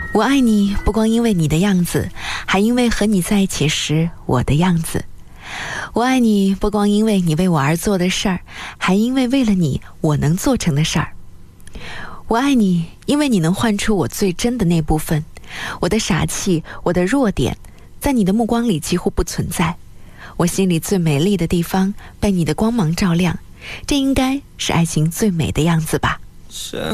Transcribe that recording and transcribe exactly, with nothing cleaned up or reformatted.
我爱你，不光因为你的样子，还因为和你在一起时我的样子。我爱你，不光因为你为我而做的事儿，还因为为了你我能做成的事儿。我爱你，因为你能唤出我最真的那部分，我的傻气，我的弱点，在你的目光里几乎不存在。我心里最美丽的地方被你的光芒照亮，这应该是爱情最美的样子吧。